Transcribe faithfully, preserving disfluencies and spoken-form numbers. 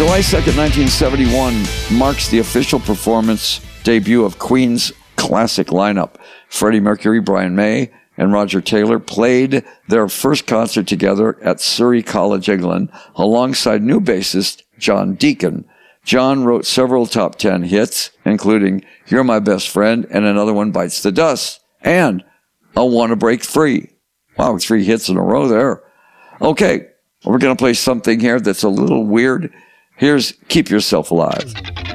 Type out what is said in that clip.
July second, nineteen seventy-one marks the official performance debut of Queen's classic lineup. Freddie Mercury, Brian May, and Roger Taylor played their first concert together at Surrey College, England, alongside new bassist John Deacon. John wrote several top ten hits, including You're My Best Friend and Another One Bites the Dust, and I Want to Break Free. Wow, three hits in a row there. Okay, we're going to play something here that's a little weird. Here's Keep Yourself Alive.